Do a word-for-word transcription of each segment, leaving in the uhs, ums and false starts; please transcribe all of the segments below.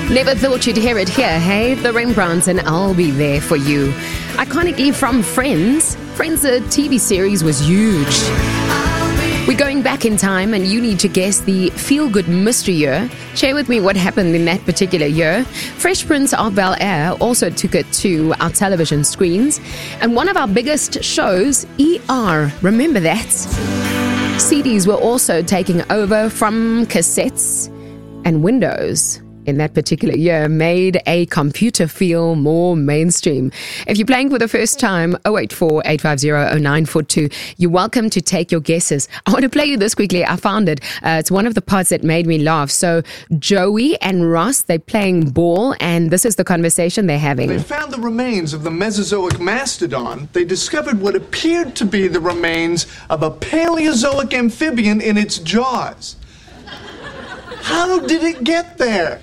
Never thought you'd hear it here, hey? The Rembrandts and I'll Be There For You. Iconically from Friends. Friends, the T V series, was huge. We're going back in time and you need to guess the feel-good mystery year. Share with me what happened in that particular year. Fresh Prince of Bel-Air also took it to our television screens. And one of our biggest shows, E R. Remember that? C Ds were also taking over from cassettes, and Windows in that particular year made a computer feel more mainstream. If you're playing for the first time, oh eight four, eight five zero, oh nine four two, you're welcome to take your guesses. I want to play you this quickly. I found it. Uh, it's one of the parts that made me laugh. So Joey and Ross, they're playing ball, and this is the conversation they're having. They found the remains of the Mesozoic mastodon. They discovered what appeared to be the remains of a Paleozoic amphibian in its jaws. How did it get there?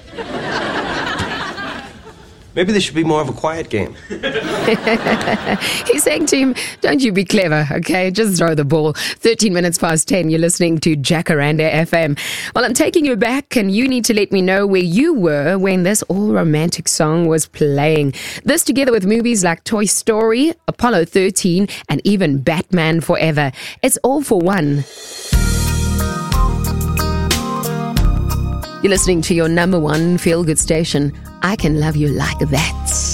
Maybe this should be more of a quiet game. He's saying to him, don't you be clever, okay? Just throw the ball. thirteen minutes past ten, you're listening to Jacaranda F M. Well, I'm taking you back, and you need to let me know where you were when this all-romantic song was playing. This together with movies like Toy Story, Apollo thirteen, and even Batman Forever. It's all for one. You're listening to your number one feel-good station. I Can Love You Like That.